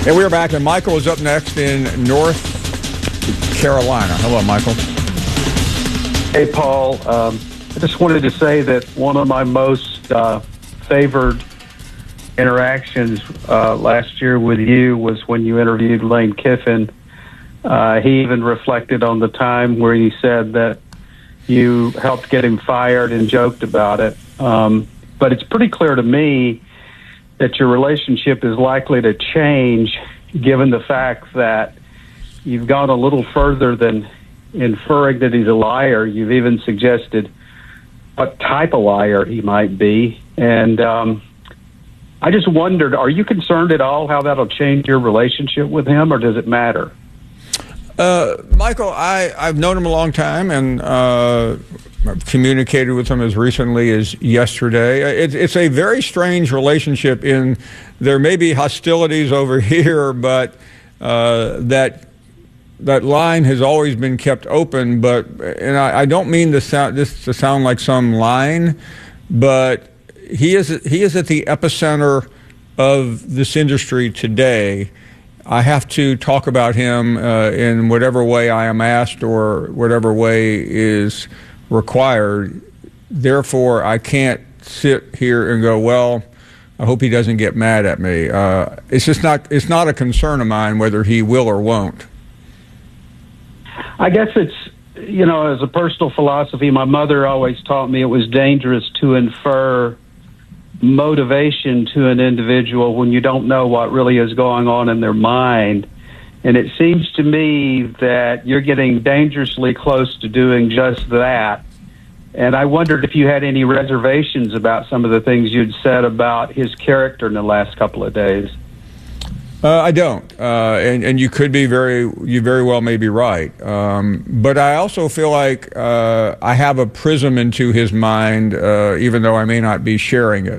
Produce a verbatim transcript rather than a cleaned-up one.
And we're back, and Michael is up next in North Carolina. Hello, Michael. Hey, Paul. Um, I just wanted to say that one of my most uh, favored interactions uh, last year with you was when you interviewed Lane Kiffin. Uh, he even reflected on the time where he said that you helped get him fired and joked about it. Um, but it's pretty clear to me that your relationship is likely to change given the fact that you've gone a little further than inferring that he's a liar. You've even suggested what type of liar he might be. And um, I just wondered, are you concerned at all how that'll change your relationship with him, or does it matter? Uh, Michael, I, I've known him a long time, and uh, I've communicated with him as recently as yesterday. It, it's a very strange relationship in there may be hostilities over here, but uh, that that line has always been kept open. But and I, I don't mean to sound, this to sound like some line, but he is he is at the epicenter of this industry today. I have to talk about him uh, in whatever way I am asked or whatever way is required. Therefore, I can't sit here and go, well, I hope he doesn't get mad at me. Uh, it's just not, it's not a concern of mine whether he will or won't. I guess it's, you know, as a personal philosophy, my mother always taught me it was dangerous to infer motivation to an individual when you don't know what really is going on in their mind. And it seems to me that you're getting dangerously close to doing just that. And I wondered if you had any reservations about some of the things you'd said about his character in the last couple of days. Uh, I don't, uh, and and you could be very, you very well may be right. Um, but I also feel like uh, I have a prism into his mind, uh, even though I may not be sharing it.